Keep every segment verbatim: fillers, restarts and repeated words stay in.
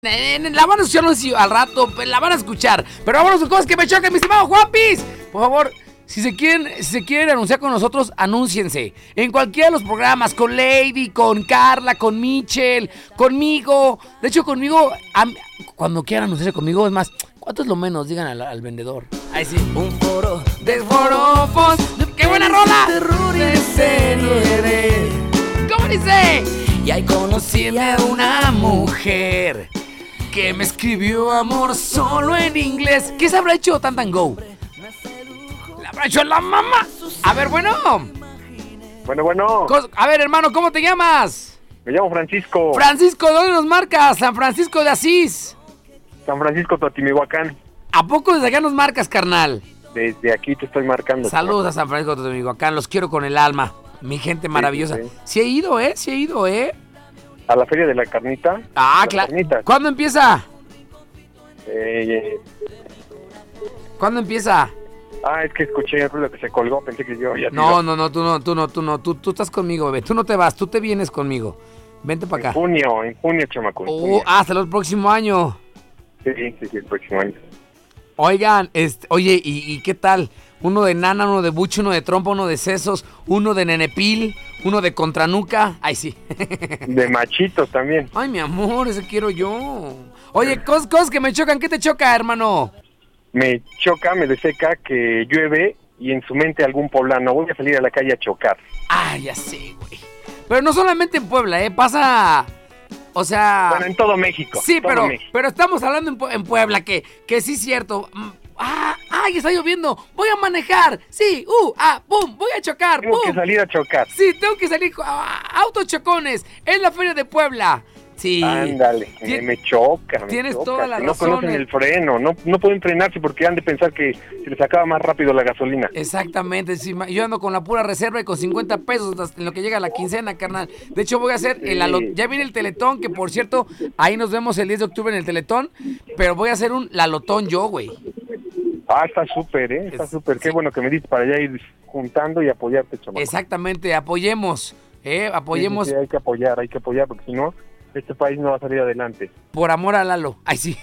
La van a escuchar no sé si al rato, la van a escuchar. Pero vámonos con cosas que me chocan, mi estimado Juanpis. Por favor, si se quieren, si se quieren anunciar con nosotros, anúnciense. En cualquiera de los programas, con Lady, con Carla, con Michelle, conmigo. De hecho, conmigo, a, cuando quieran anunciarse conmigo, es más, ¿cuánto es lo menos? Digan al, al vendedor. Ahí sí. Un foro de forofos. ¡Qué buena rola! ¿Cómo dice? Y ahí conocí a una mujer que me escribió amor solo en inglés. ¿Qué se habrá hecho Tantan Go? ¿La habrá hecho la mamá? A ver, bueno. Bueno, bueno. A ver, hermano, ¿cómo te llamas? Me llamo Francisco. Francisco, ¿dónde nos marcas? San Francisco de Asís. San Francisco, Toatimihuacán. ¿A poco desde acá nos marcas, carnal? Desde aquí te estoy marcando. Saludos a San Francisco de Toatimihuacán, los quiero con el alma. Mi gente maravillosa. Sí, sí, sí. Sí he ido, ¿eh? Sí he ido, ¿eh? ¿A la Feria de la Carnita? Ah, claro. ¿Cuándo empieza? Eh, ¿Cuándo empieza? Ah, es que escuché el ruido que se colgó, pensé que yo ya... No, no, no, tú no, tú no, tú no, tú, tú estás conmigo, bebé. Tú no te vas, tú te vienes conmigo. Vente para acá. En junio, en junio, chamaco. Oh, junio. Hasta el próximo año. Sí, sí, sí, el próximo año. Oigan, este, oye, ¿y, ¿y qué tal? Uno de nana, uno de bucho, uno de trompa, uno de sesos, uno de nenepil, uno de contranuca. Ay, sí. De machitos también. Ay, mi amor, ese quiero yo. Oye, cosas, cosas que me chocan. ¿Qué te choca, hermano? Me choca, me deseca que llueve y en su mente algún poblano. Voy a salir a la calle a chocar. Ah, ya sé, güey. Pero no solamente en Puebla, ¿eh? Pasa... O sea... Bueno, en todo México. Sí, todo pero, México. pero estamos hablando en, en Puebla, que, que sí es cierto. Ah, ay, está lloviendo. Voy a manejar. Sí, uh, ah, pum, voy a chocar. Tengo pum. que salir a chocar. Sí, tengo que salir. Ah, autos chocones. En la feria de Puebla. Sí. Ándale, me, me choca. Me tienes choca. toda la que razón. No conocen el freno, no, no pueden frenarse porque han de pensar que se les acaba más rápido la gasolina. Exactamente, sí, yo ando con la pura reserva y con cincuenta pesos hasta en lo que llega la quincena, carnal. De hecho, voy a hacer, el alo- ya viene el Teletón, que por cierto, ahí nos vemos el diez de octubre en el Teletón, pero voy a hacer un lalotón yo, güey. Ah, está súper, ¿eh? Está súper. Qué sí. Bueno que me dices para allá ir juntando y apoyarte, chamaco. Exactamente, apoyemos, ¿eh? Apoyemos. Sí, sí, sí, hay que apoyar, hay que apoyar, porque si no, este país no va a salir adelante. Por amor a Lalo. Ay, sí.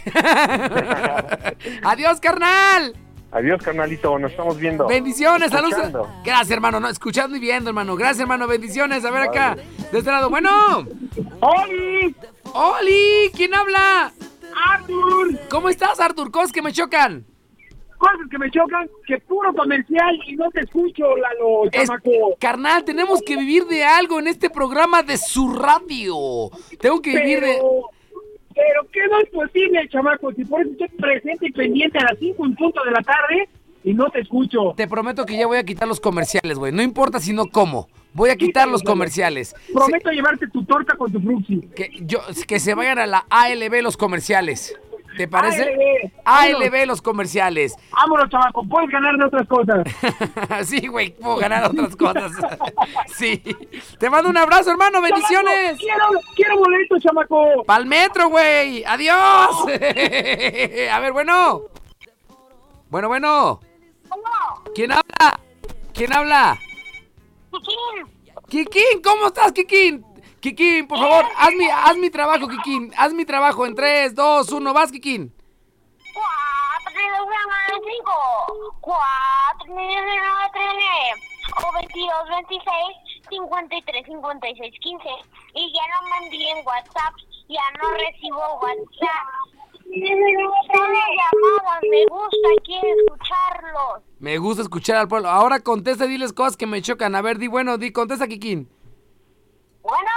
Adiós, carnal. Adiós, carnalito, nos estamos viendo. Bendiciones, saludos. Escuchando. Gracias, hermano, no, escuchando y viendo, hermano. Gracias, hermano, bendiciones. A ver acá, de este lado. Bueno. ¡Oli! ¡Oli! ¿Quién habla? ¡Artur! ¿Cómo estás, Artur? Cosas que me chocan. Cosas que me chocan, que puro comercial y no te escucho, Lalo, Es, chamaco. carnal, tenemos que vivir de algo en este programa de su radio. Tengo que vivir pero, de... Pero ¿qué no es posible, chamaco? Si por eso estoy presente y pendiente a las cinco en punto de la tarde y no te escucho. Te prometo que ya voy a quitar los comerciales, güey. No importa si no como. Voy a quitar los comerciales. Prometo se... llevarte tu torta con tu fruxi. Que, yo, que se vayan a la A L B los comerciales. ¿Te parece? A L B. A L B los comerciales. Vámonos, chamaco, puedes ganar de otras cosas. Sí, güey, puedo ganar otras cosas. Sí. Te mando un abrazo, hermano, bendiciones. Chamaco, quiero, quiero boleto, chamaco. Pa'l metro, güey. Adiós. A ver, bueno. Bueno, bueno. ¿Quién habla? ¿Quién habla? Kikín. Kikín, ¿cómo estás, Kikín? Kikín, por favor, haz mi, haz mi trabajo, Kikín. Haz mi trabajo en tres, dos, uno. ¿Vas, Kikín? cuatro, cinco, cuatro, nueve, o veintidós, veintiséis, cincuenta y tres, cincuenta y seis, quince. Y ya no me envíen WhatsApp, ya no recibo WhatsApp. Son llamadas, me gusta, quiero escucharlos. Me gusta escuchar al pueblo. Ahora contesta y diles cosas que me chocan. A ver, di bueno, di, contesta, Kikín. Bueno.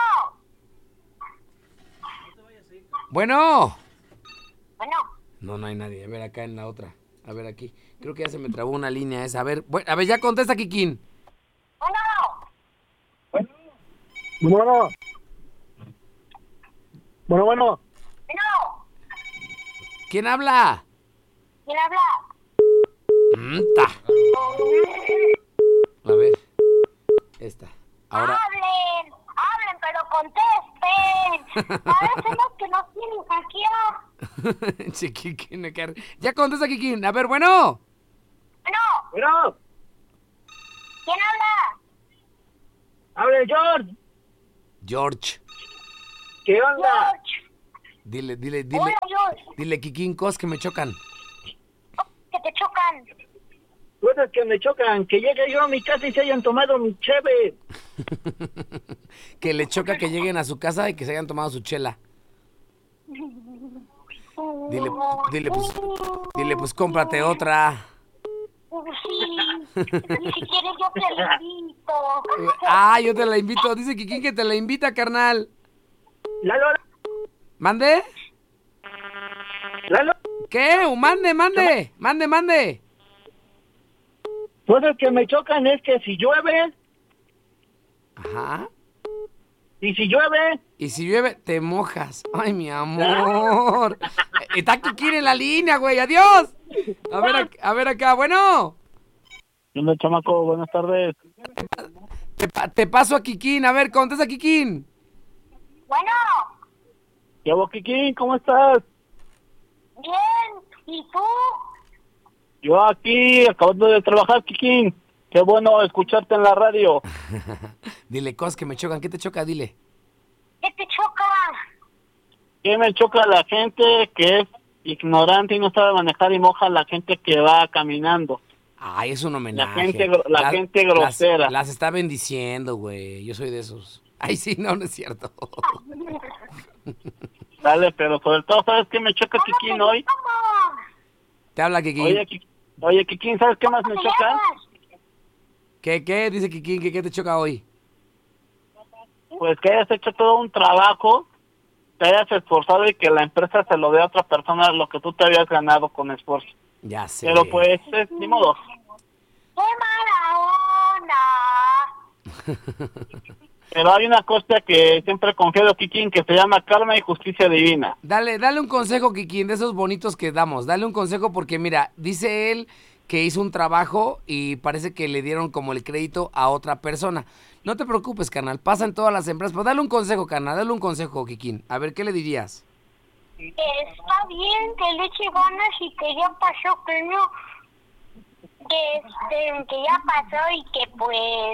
Bueno. Bueno. No, no hay nadie. A ver, acá en la otra. A ver, aquí. Creo que ya se me trabó una línea esa. A ver, bueno, a ver, ya contesta, Kikín. Bueno. Bueno. Bueno, bueno. Bueno. ¿Quién habla? ¿Quién habla? ¡Mta! A ver. Esta. Ahora. Hablen, hablen, pero contesten. Parecen los que nos tienen hackeados. Sí, Kikín, me car- ya contesta, Kikín. A ver, bueno. Bueno. Bueno. ¿Quién habla? Hable, George. George. ¿Qué onda? George. Dile, dile, dile. Hola, Dios. Dile, Kikín, cosas que me chocan. Que te chocan. Cosas que me chocan, que llegue yo a mi casa y se hayan tomado mi cheve. Que le choca que lleguen a su casa y que se hayan tomado su chela. Dile, dile, pues, dile, pues, cómprate otra. Sí. Y si quieres yo te la invito. Ah, yo te la invito. Dice Kikín que te la invita, carnal. Lalo, ¿Mande? Lalo. ¿Qué? Mande, mande. Mande, mande. Cosas que me chocan es que si llueve, Ajá. y si llueve, Y si llueve, te mojas. Ay, mi amor. Está Kikín en la línea, güey. Adiós. A ver, ac- a ver acá. Bueno. Hola, chamaco, buenas tardes. Te, pa- te paso a Kikín. A ver, contesta Kikín. Bueno, ¿Qué hago, Kikín? ¿Cómo estás? bien. ¿Y tú? Yo aquí, acabando de trabajar, Kikín. Qué bueno escucharte en la radio. Dile cosas que me chocan. ¿Qué te choca? Dile. ¿Qué te choca? ¿Qué me choca la gente que es ignorante y no sabe manejar y moja a la gente que va caminando? Ay, es un homenaje. La gente gro- la gente grosera. Las, las está bendiciendo, güey. Yo soy de esos. Ay, sí, no, no es cierto. Dale, pero sobre todo, ¿sabes qué me choca, Kikín, hoy? ¿Cómo? Te habla Kikín. Oye, Kik- Oye, Kikín, ¿sabes qué más me ¿Cómo te choca? llamas? ¿Qué, qué? Dice Kikín, ¿qué, qué te choca hoy? Pues que hayas hecho todo un trabajo, te hayas esforzado y que la empresa se lo dé a otra persona lo que tú te habías ganado con esfuerzo. Ya sé. Pero pues, es, ni modo. ¡Qué mala onda! Pero hay una cosa que siempre confío, Kikín, que se llama karma y justicia divina. Dale, dale un consejo, Kikín, de esos bonitos que damos. Dale un consejo porque, mira, dice él que hizo un trabajo y parece que le dieron como el crédito a otra persona. No te preocupes, carnal, pasa en todas las empresas. Pero dale un consejo, carnal, dale un consejo, Kikín. A ver, ¿qué le dirías? Que está bien, que le eche ganas y que ya pasó, que no... Que, este, que ya pasó y que pues...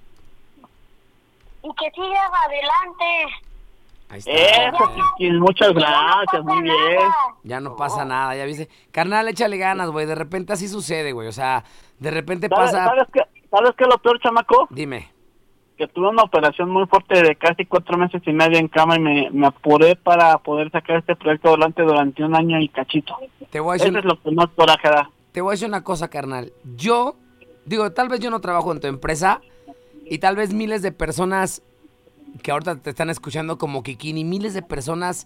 Y que sigas adelante. Ahí está. Eso, Kikín, muchas Que ya no gracias, pasa muy bien. nada. Ya no pasa nada, ya viste. Carnal, échale ganas, güey. De repente así sucede, güey. O sea, de repente ¿Sabes, pasa... ¿sabes qué, ¿Sabes qué es lo peor, chamaco? Dime. Que tuve una operación muy fuerte de casi cuatro meses y medio en cama y me, me apuré para poder sacar este proyecto adelante durante un año y cachito. Te voy a decir... Eso es lo que más coraje da. Te voy a decir una cosa, carnal. Yo, digo, tal vez yo no trabajo en tu empresa y tal vez miles de personas que ahorita te están escuchando como Kikín y miles de personas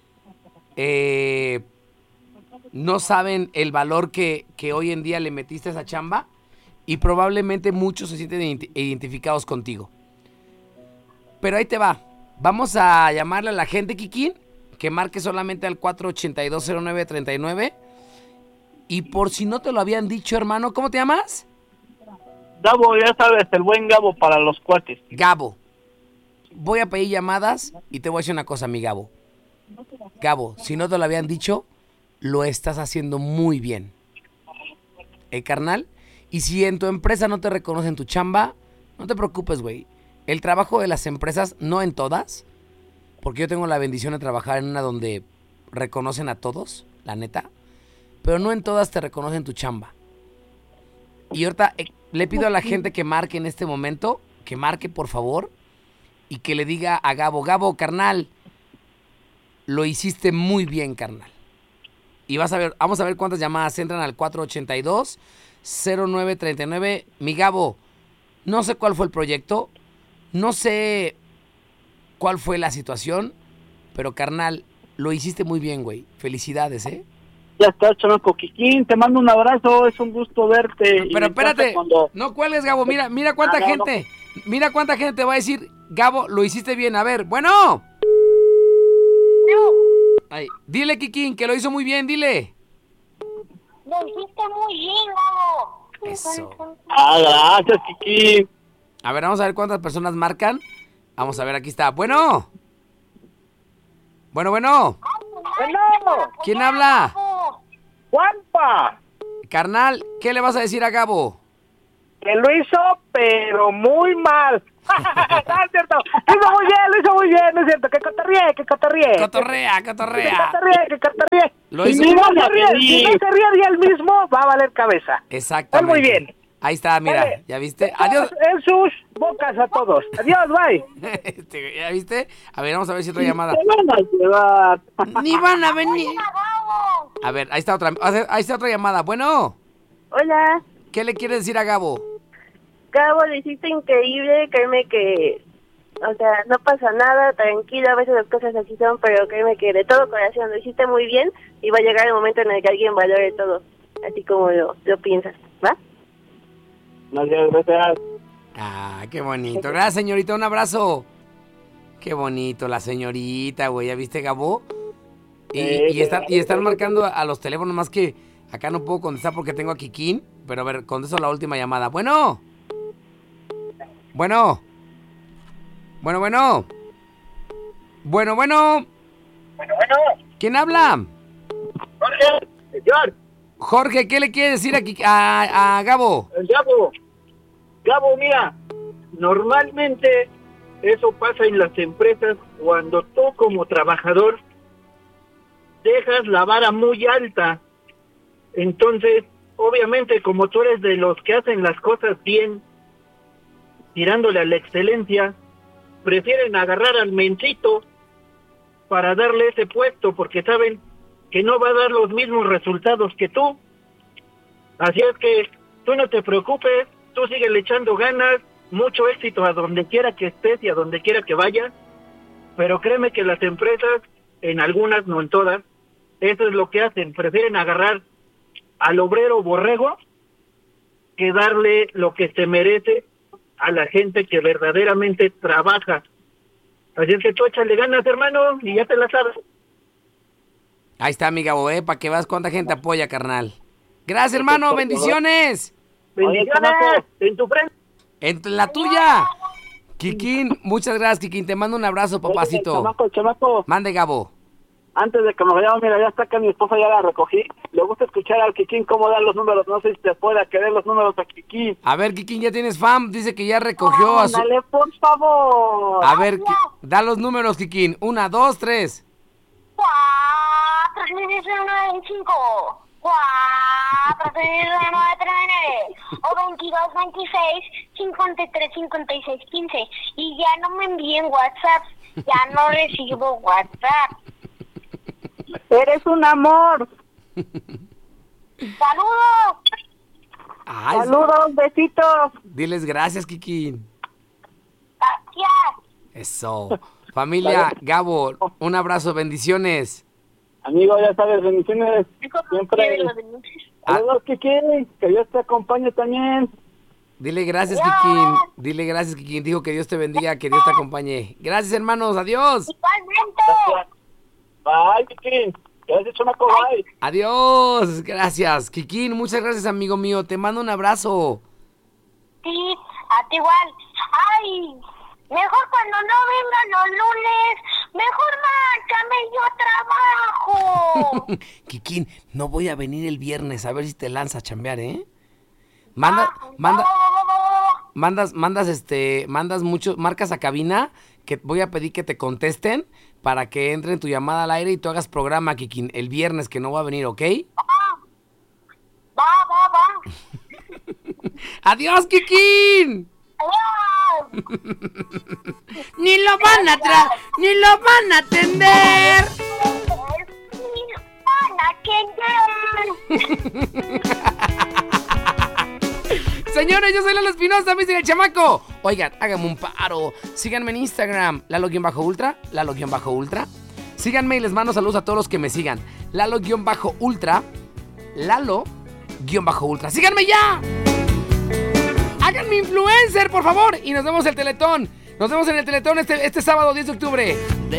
eh, no saben el valor que, que hoy en día le metiste a esa chamba y probablemente muchos se sienten identi- identificados contigo. Pero ahí te va. Vamos a llamarle a la gente, Kikín, que marque solamente al cuatro ochenta y dos cero nueve treinta y nueve. Y por si no te lo habían dicho, hermano, ¿cómo te llamas? Gabo, ya sabes, el buen Gabo para los cuates. Gabo. Voy a pedir llamadas y te voy a decir una cosa, mi Gabo. Gabo, si no te lo habían dicho, lo estás haciendo muy bien. ¿Eh, carnal? Y si en tu empresa no te reconocen tu chamba, no te preocupes, güey. El trabajo de las empresas, no en todas, porque yo tengo la bendición de trabajar en una donde reconocen a todos, la neta, pero no en todas te reconocen tu chamba. Y ahorita eh, le pido a la gente que marque en este momento, que marque por favor, y que le diga a Gabo, Gabo, carnal, lo hiciste muy bien, carnal. Y vas a ver, vamos a ver cuántas llamadas entran al cuatro ochenta y dos cero nueve treinta y nueve. Mi Gabo, no sé cuál fue el proyecto, no sé cuál fue la situación, pero carnal, lo hiciste muy bien, güey. Felicidades, ¿eh? Ya está, chamaco. Kikín, te mando un abrazo, es un gusto verte. Y Pero me encanta espérate, cuando- no cuelgues, Gabo. Mira, mira cuánta Ah, no, gente, mira cuánta gente te va a decir, Gabo, lo hiciste bien. A ver, bueno. Ay, dile, Kikín, que lo hizo muy bien, dile. Lo hiciste muy bien, Gabo. Eso. Ah, gracias, Kikín. A ver, vamos a ver cuántas personas marcan. Vamos a ver, aquí está. Bueno. Bueno, bueno. Bueno, ¿Quién habla? Gabo. Juanpa. Carnal, ¿qué le vas a decir a Gabo? que lo hizo, pero muy mal. No es cierto, lo hizo muy bien, lo hizo muy bien, no es cierto, que cotorríe, que cotorríe. Cotorrea, Que cotorrea. cotorríe, que cotorríe. Lo Y hizo- si no se ríe, si no se ríe de él mismo, va a valer cabeza. Exactamente. Muy bien. Ahí está, mira, Vale. ¿ya viste? Adiós. En sus bocas a todos. Adiós, bye. Este, ¿ya viste? A ver, vamos a ver si otra llamada. Te van a llevar. Ni van a venir. Gabo. A ver, ahí está otra, ahí está otra llamada. Bueno, Hola, ¿qué le quieres decir a Gabo? Gabo, lo hiciste increíble, créeme que, o sea, no pasa nada, tranquilo, a veces las cosas así son, pero créeme que de todo corazón lo hiciste muy bien y va a llegar el momento en el que alguien valore todo, así como lo, lo piensas, ¿va? Gracias, gracias. Ah, qué bonito. Gracias, señorita, un abrazo. Qué bonito, la señorita, güey. ¿Ya viste, Gabo? Y, y, están, y están marcando a los teléfonos, más que acá no puedo contestar porque tengo a Kikín. Pero a ver, contesto la última llamada. Bueno. Bueno. Bueno, bueno. Bueno, bueno. Bueno, bueno. ¿Quién habla? Jorge, señor. Jorge, ¿qué le quiere decir a, Kik- a, a Gabo? Gabo, Gabo, mira, normalmente eso pasa en las empresas cuando tú como trabajador dejas la vara muy alta. Entonces, obviamente, como tú eres de los que hacen las cosas bien, tirándole a la excelencia, prefieren agarrar al mencito para darle ese puesto porque saben que no va a dar los mismos resultados que tú. Así es que tú no te preocupes, tú sigue echando ganas, mucho éxito a donde quiera que estés y a donde quiera que vayas, pero créeme que las empresas, en algunas, no en todas, eso es lo que hacen, prefieren agarrar al obrero borrego que darle lo que se merece a la gente que verdaderamente trabaja. Así es que tú échale ganas, hermano, y ya te la sabes. Ahí está mi Gabo, eh, para que veas cuánta gente apoya, carnal. Gracias, hermano, bendiciones. Bendiciones en tu frente. En la tuya. Kikín, muchas gracias, Kikín. Te mando un abrazo, papacito. Chamaco, chamaco, Mande, Gabo. antes de que nos vayamos, mira, ya está acá mi esposa, ya la recogí. Le gusta escuchar al Kikín cómo da los números. No sé si te pueda querer los números a Kikín. A ver, Kikín, ya tienes fam. Dice que ya recogió a su... Ándale, por favor. A ver, Ki- da los números, Kikín. Una, dos, tres. Cuatro, seis, nueve, cinco. Cuatro, seis, nueve, nueve. O veintidós, veintiséis, cincuenta y tres, cincuenta y seis, quince. Y ya no me envíen WhatsApp. Ya no recibo WhatsApp. Eres un amor. ¡Saludos! Ay, Saludos, besitos. diles gracias, Kikín. Gracias. Eso. Familia, Gabo, un abrazo, bendiciones. Amigo, ya sabes, bendiciones. Siempre. Ah. Saludos, Kikín. Que Dios te acompañe también. Dile gracias, Kikín. Dile gracias, Kikín. Dijo que Dios te bendiga, que Dios te acompañe. Gracias, hermanos. Adiós. Igualmente. Bye, Kikín. Gracias, chamaco. Bye. Adiós. Gracias, Kikín. Muchas gracias, amigo mío. Te mando un abrazo. Sí, a ti igual. Ay, mejor cuando no vengan los lunes, mejor márcame, yo trabajo. Kikín, no voy a venir el viernes. A ver si te lanzas a chambear, ¿eh? Manda, Ah, manda, va, va, va, va, va. mandas, mandas, este, mandas muchos, marcas a cabina, que voy a pedir que te contesten para que entre en tu llamada al aire y tú hagas programa, Kikín, el viernes que no va a venir, ¿ok? Va, va, va. ¡Adiós, Kikín! Adiós. Ni lo van a tra ni lo van a atender. Señores, yo soy Lalo Espinosa, me dicen el chamaco. Oigan, háganme un paro. Síganme en Instagram, Lalo-Ultra, Lalo-Ultra. Síganme y les mando saludos a todos los que me sigan. Lalo-Ultra, Lalo-Ultra. ¡Síganme ya! Háganme influencer, por favor. Y nos vemos en el Teletón. Nos vemos en el Teletón este, este sábado diez de octubre.